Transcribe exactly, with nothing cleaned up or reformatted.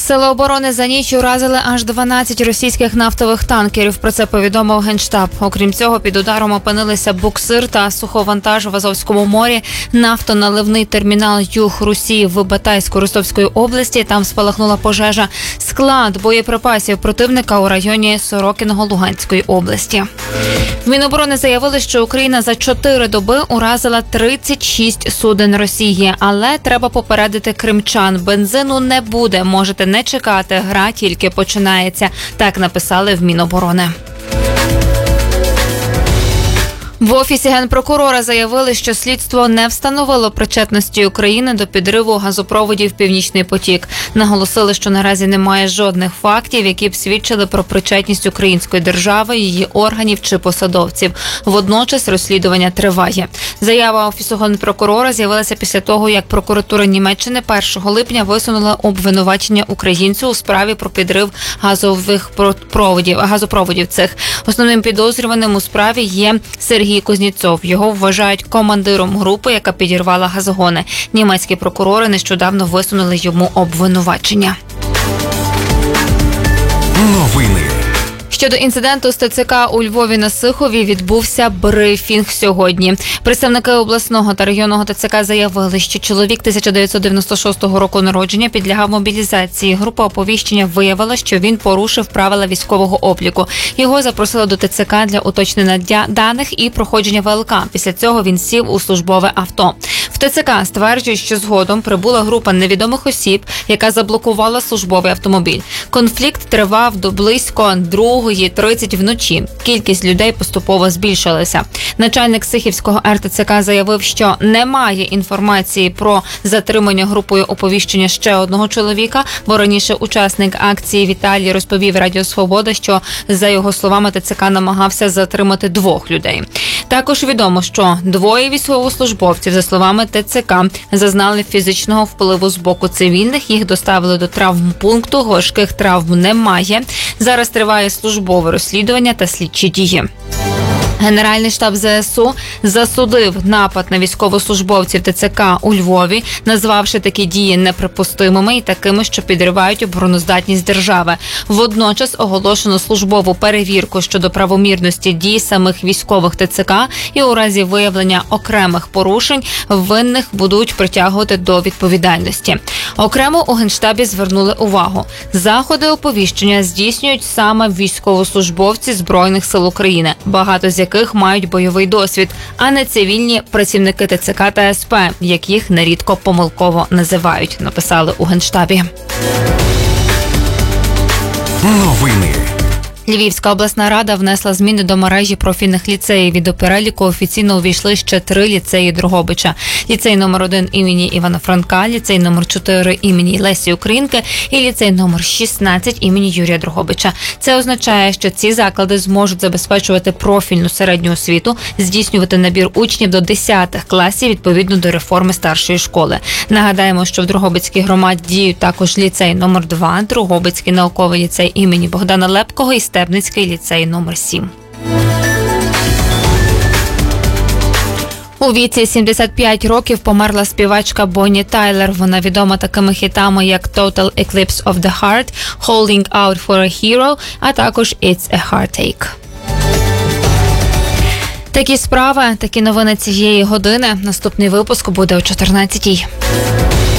Сили оборони за ніч уразили аж дванадцять російських нафтових танкерів. Про це повідомив Генштаб. Окрім цього, під ударом опинилися буксир та суховантаж в Азовському морі, нафтоналивний термінал Юг-Русі в Батайську-Ростовської області. Там спалахнула пожежа. Склад боєприпасів противника у районі Сорокиного Луганської області. В Міноборони заявили, що Україна за чотири доби уразила тридцять шість суден Росії. Але треба попередити кримчан. Бензину не буде, можете не чекати, гра тільки починається. Так написали в Міноборони. В Офісі Генпрокурора заявили, що слідство не встановило причетності України до підриву газопроводів «Північний потік». Наголосили, що наразі немає жодних фактів, які б свідчили про причетність української держави, її органів чи посадовців. Водночас розслідування триває. Заява Офісу Генпрокурора з'явилася після того, як прокуратура Німеччини першого липня висунула обвинувачення українцю у справі про підрив газових проводів, газопроводів цих. Основним підозрюваним у справі є Сергій Кузнєцов. Його вважають командиром групи, яка підірвала газогони. Німецькі прокурори нещодавно висунули йому обвинувачення. Новини. Щодо інциденту з ТЦК у Львові на Сихові відбувся брифінг сьогодні. Представники обласного та районного ТЦК заявили, що чоловік тисяча дев'ятсот дев'яносто шостого року народження підлягав мобілізації. Група оповіщення виявила, що він порушив правила військового обліку. Його запросили до ТЦК для уточнення даних і проходження ВЛК. Після цього він сів у службове авто. В ТЦК стверджують, що згодом прибула група невідомих осіб, яка заблокувала службовий автомобіль. Конфлікт тривав до близько другої тридцять вночі. Кількість людей поступово збільшилася. Начальник Сихівського ер те це ка заявив, що немає інформації про затримання групою оповіщення ще одного чоловіка, бо раніше учасник акції Віталій розповів Радіо Свобода, що, за його словами, ТЦК намагався затримати двох людей. Також відомо, що двоє військовослужбовців, за словами ТЦК, зазнали фізичного впливу з боку цивільних. Їх доставили до травмпункту, важких травм немає. Зараз триває службове розслідування та слідчі дії. Генеральний штаб зе ес у засудив напад на військовослужбовців ТЦК у Львові, назвавши такі дії неприпустимими і такими, що підривають обороноздатність держави. Водночас оголошено службову перевірку щодо правомірності дій самих військових ТЦК і у разі виявлення окремих порушень винних будуть притягувати до відповідальності. Окремо у Генштабі звернули увагу. Заходи оповіщення здійснюють саме військовослужбовці Збройних сил України, багато з яких мають бойовий досвід, а не цивільні працівники ТЦК та ес пе, як їх нерідко помилково називають, написали у Генштабі. Новини. Львівська обласна рада внесла зміни до мережі профільних ліцеїв. І до переліку офіційно увійшли ще три ліцеї Дрогобича. Ліцей номер один імені Івана Франка, ліцей номер чотири імені Лесі Українки і ліцей номер шістнадцять імені Юрія Дрогобича. Це означає, що ці заклади зможуть забезпечувати профільну середню освіту, здійснювати набір учнів до десятих класів відповідно до реформи старшої школи. Нагадаємо, що в Дрогобицькій громаді діють також ліцей номер два, Дрогобицький науковий ліцей імені Богдана Лепкого і Стебницький ліцей номер сім. У віці сімдесят п'ять років померла співачка Бонні Тайлер. Вона відома такими хітами, як «Total Eclipse of the Heart», «Holding Out for a Hero», а також «It's a Heartache». Такі справи, такі новини цієї години. Наступний випуск буде о чотирнадцятій.